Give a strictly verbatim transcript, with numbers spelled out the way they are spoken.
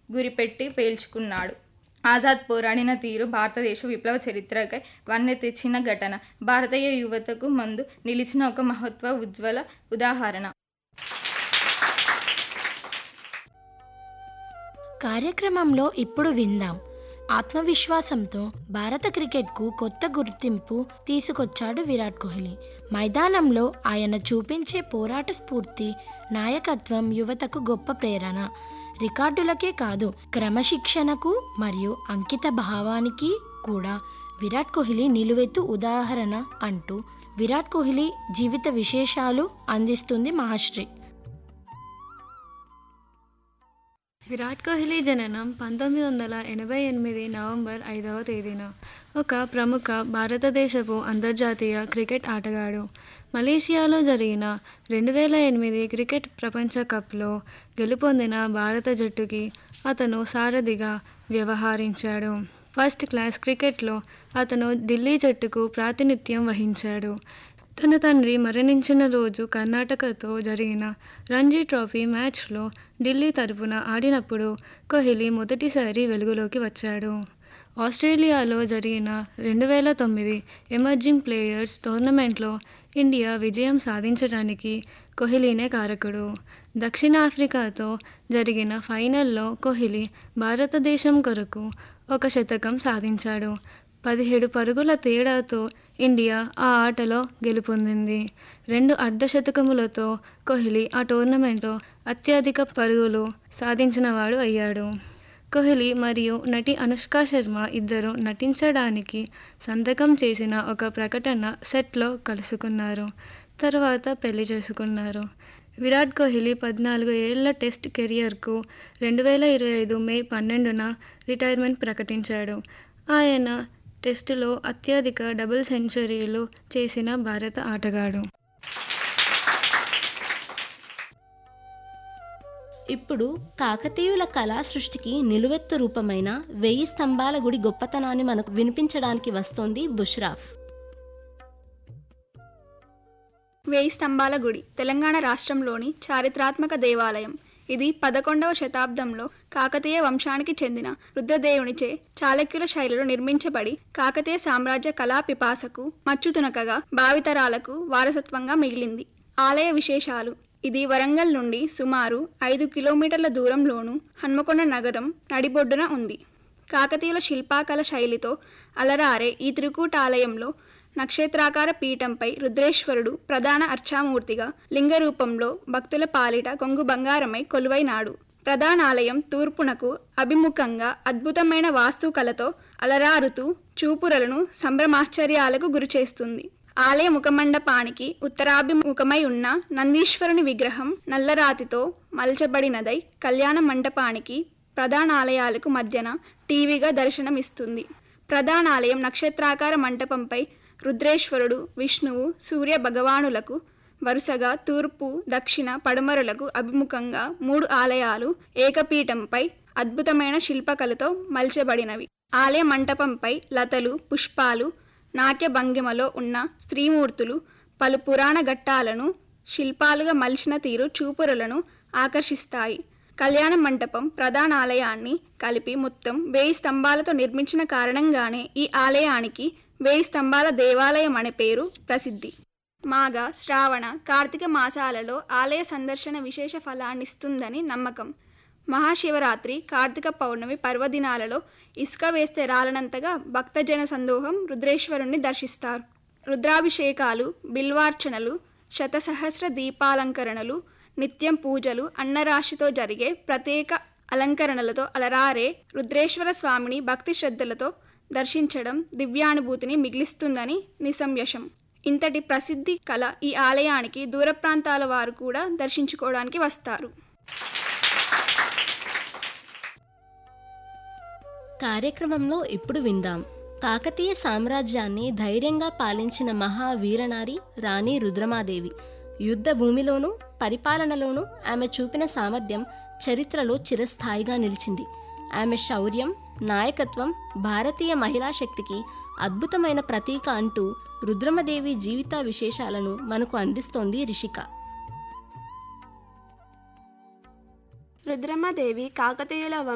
గురిపెట్టి పేల్చుకున్నాడు. ఆజాద్ పోరాడిన తీరు భారతదేశ విప్లవ చరిత్రకై వన్నె తెచ్చిన ఘటన. భారతీయ యువతకు ముందు నిలిచిన ఒక మహత్వ ఉజ్వల ఉదాహరణ. కార్యక్రమంలో ఇప్పుడు విందాం. ఆత్మవిశ్వాసంతో భారత క్రికెట్కు కొత్త గుర్తింపు తీసుకొచ్చాడు విరాట్ కోహ్లీ. మైదానంలో ఆయన చూపించే పోరాట స్ఫూర్తి, నాయకత్వం యువతకు గొప్ప ప్రేరణ. రికార్డులకే కాదు, క్రమశిక్షణకు మరియు అంకిత భావానికి కూడా విరాట్ కోహ్లీ నిలువెత్తు ఉదాహరణ అంటూ విరాట్ కోహ్లీ జీవిత విశేషాలు అందిస్తుంది మహాశ్రీ. విరాట్ కోహ్లీ జననం పంతొమ్మిది వందల ఎనభై ఎనిమిది నవంబర్ ఐదవ తేదీన. ఒక ప్రముఖ భారతదేశపు అంతర్జాతీయ క్రికెట్ ఆటగాడు. మలేషియాలో జరిగిన రెండు వేల ఎనిమిది క్రికెట్ ప్రపంచ కప్లో గెలుపొందిన భారత జట్టుకి అతను సారథిగా వ్యవహరించాడు. ఫస్ట్ క్లాస్ క్రికెట్లో అతను ఢిల్లీ జట్టుకు ప్రాతినిధ్యం వహించాడు. తన తండ్రి మరణించిన రోజు కర్ణాటకతో జరిగిన రంజీ ట్రోఫీ మ్యాచ్లో ఢిల్లీ తరపున ఆడినప్పుడు కోహ్లీ మొదటిసారి వెలుగులోకి వచ్చాడు. ఆస్ట్రేలియాలో జరిగిన రెండు వేల తొమ్మిది ఎమర్జింగ్ ప్లేయర్స్ టోర్నమెంట్లో ఇండియా విజయం సాధించడానికి కోహ్లీనే కారకుడు. దక్షిణాఫ్రికాతో జరిగిన ఫైనల్లో కోహ్లీ భారతదేశం కొరకు ఒక శతకం సాధించాడు. పదిహేడు పరుగుల తేడాతో ఇండియా ఆ ఆటలో గెలుపొందింది. రెండు అర్ధశతకములతో కోహ్లీ ఆ టోర్నమెంట్లో అత్యధిక పరుగులు సాధించినవాడు అయ్యాడు. కోహ్లీ మరియు నటి అనుష్క శర్మ ఇద్దరు నటించడానికి సంతకం చేసిన ఒక ప్రకటన సెట్లో కలుసుకున్నారు. తర్వాత పెళ్లి చేసుకున్నారు. విరాట్ కోహ్లీ పద్నాలుగు ఏళ్ల టెస్ట్ కెరియర్కు రెండు వేల ఇరవై ఐదు మే పన్నెండున రిటైర్మెంట్ ప్రకటించాడు. ఆయన టెస్టులో అత్యధిక డబుల్ సెంచరీలు చేసిన భారత ఆటగాడు. ఇప్పుడు కాకతీయుల కళా సృష్టికి నిలువెత్తు రూపమైన వెయ్యి స్తంభాల గుడి గొప్పతనాన్ని మనకు వినిపించడానికి వస్తోంది బుష్రాఫ్. వేయి స్తంభాల గుడి తెలంగాణ రాష్ట్రంలోని చారిత్రాత్మక దేవాలయం. ఇది పదకొండవ శతాబ్దంలో కాకతీయ వంశానికి చెందిన రుద్రదేవునిచే చాళుక్యుల శైలిలో నిర్మించబడి కాకతీయ సామ్రాజ్య కళా పిపాసకు మచ్చుతునకగా భావితరాలకు వారసత్వంగా మిగిలింది. ఆలయ విశేషాలు. ఇది వరంగల్ నుండి సుమారు ఐదు కిలోమీటర్ల దూరంలోను హన్మకొండ నగరం నడిబొడ్డున ఉంది. కాకతీయుల శిల్పాకళ శైలితో అలరారే ఈ త్రికూటాలయంలో నక్షత్రాకార పీఠంపై రుద్రేశ్వరుడు ప్రధాన అర్చామూర్తిగా లింగ రూపంలో భక్తుల పాలిట కొంగు బంగారమై కొలువైనాడు. ప్రధానాలయం తూర్పునకు అభిముఖంగా అద్భుతమైన వాస్తుకళతో అలరారుతూ చూపురలను సంభ్రమాశ్చర్యాలకు గురిచేస్తుంది. ఆలయ ముఖమండపానికి ఉత్తరాభిముఖమై ఉన్న నందీశ్వరుని విగ్రహం నల్లరాతితో మలచబడినదై కళ్యాణ మండపానికి ప్రధానాలయాలకు మధ్యన టీవీగా దర్శనమిస్తుంది. ప్రధానాలయం నక్షత్రాకార మంటపంపై రుద్రేశ్వరుడు, విష్ణువు, సూర్య భగవానులకు వరుసగా తూర్పు, దక్షిణ, పడమరలకు అభిముఖంగా మూడు ఆలయాలు ఏకపీఠంపై అద్భుతమైన శిల్పకళతో మలచబడినవి. ఆలయ మంటపంపై లతలు, పుష్పాలు, నాట్య భంగిమలో ఉన్న స్త్రీమూర్తులు పలు పురాణ ఘట్టాలను శిల్పాలుగా మలిచిన తీరు చూపురులను ఆకర్షిస్తాయి. కళ్యాణ మంటపం ప్రధాన ఆలయాన్ని కలిపి మొత్తం వేయి స్తంభాలతో నిర్మించిన కారణంగానే ఈ ఆలయానికి వేయి స్తంభాల దేవాలయం అనే పేరు ప్రసిద్ధి. మాఘ, శ్రావణ, కార్తీక మాసాలలో ఆలయ సందర్శన విశేష ఫలాన్నిస్తుందని నమ్మకం. మహాశివరాత్రి, కార్తీక పౌర్ణమి పర్వదినాలలో ఇసుక వేస్తే రాలనంతగా భక్తజన సందోహం రుద్రేశ్వరుణ్ణి దర్శిస్తారు. రుద్రాభిషేకాలు, బిల్వార్చనలు, శతసహస్ర దీపాలంకరణలు, నిత్యం పూజలు, అన్నరాశితో జరిగే ప్రత్యేక అలంకరణలతో అలరారే రుద్రేశ్వర స్వామిని భక్తి శ్రద్ధలతో దర్శించడం దివ్యానుభూతిని మిగిలిస్తుందని నిసంశయం. ఇంతటి ప్రసిద్ధి కల ఈ ఆలయానికి దూర ప్రాంతాల వారు కూడా దర్శించుకోవడానికి వస్తారు. కార్యక్రమంలో ఇప్పుడు విందాం. కాకతీయ సామ్రాజ్యాన్ని ధైర్యంగా పాలించిన మహావీరనారి రాణి రుద్రమాదేవి. యుద్ధ భూమిలోనూ పరిపాలనలోనూ ఆమె చూపిన సామర్థ్యం చరిత్రలో చిరస్థాయిగా నిలిచింది. ఆమె శౌర్యం, నాయకత్వం భారతీయ మహిళా శక్తికి అద్భుతమైన ప్రతీక అంటూ రుద్రమదేవి జీవిత విశేషాలను మనకు అందిస్తోంది రిషిక. రుద్రమదేవి కాకతీయుల